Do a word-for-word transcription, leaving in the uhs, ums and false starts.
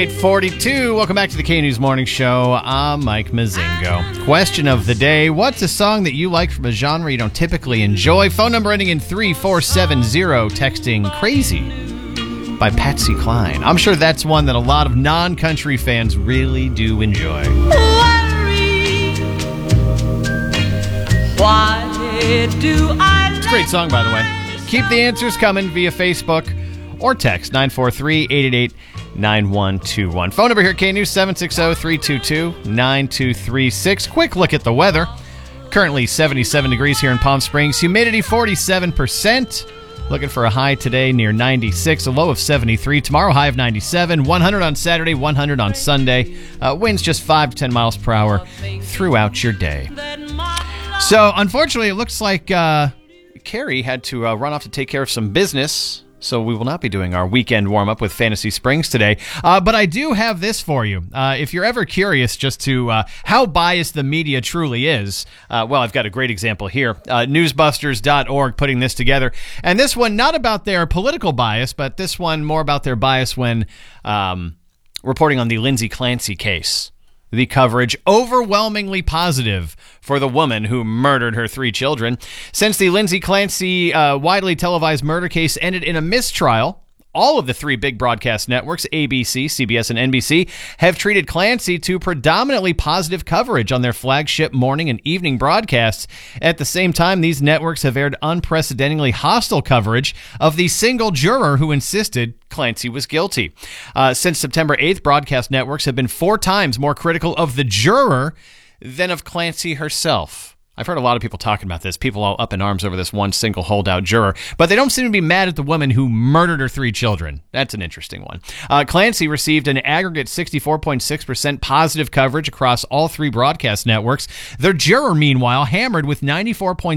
eight forty-two. Welcome back to the K-News Morning Show. I'm Mike Mazingo. Question of the day. What's a song that you like from a genre you don't typically enjoy? Phone number ending in three four seven zero. Texting Crazy by Patsy Cline. I'm sure that's one that a lot of non-country fans really do enjoy. Worry, why do I... It's a great song, by the way. Keep the answers coming via Facebook or text nine four three, eight eight eight, nine one two one. Phone number here at K-News, seven six zero, three two two, nine two three six. Quick look at the weather. Currently seventy-seven degrees here in Palm Springs. Humidity forty-seven percent. Looking for a high today near ninety-six, a low of seventy-three. Tomorrow, high of ninety-seven. one hundred on Saturday, one hundred on Sunday. Uh, winds just five to ten miles per hour throughout your day. So, unfortunately, it looks like uh, Carrie had to uh, run off to take care of some business. So we will not be doing our weekend warm-up with Fantasy Springs today. Uh, but I do have this for you. Uh, if you're ever curious just to uh, how biased the media truly is, uh, well, I've got a great example here. Uh, newsbusters dot org putting this together. And this one, not about their political bias, but this one more about their bias when um, reporting on the Lindsay Clancy case. The coverage overwhelmingly positive for the woman who murdered her three children. Since the Lindsay Clancy uh, widely televised murder case ended in a mistrial, all of the three big broadcast networks, A B C, C B S, and N B C, have treated Clancy to predominantly positive coverage on their flagship morning and evening broadcasts. At the same time, these networks have aired unprecedentedly hostile coverage of the single juror who insisted Clancy was guilty. Uh, since September eighth, broadcast networks have been four times more critical of the juror than of Clancy herself. I've heard a lot of people talking about this, people all up in arms over this one single holdout juror, but they don't seem to be mad at the woman who murdered her three children. That's an interesting one. Uh, Clancy received an aggregate sixty-four point six percent positive coverage across all three broadcast networks. Their juror, meanwhile, hammered with ninety-four point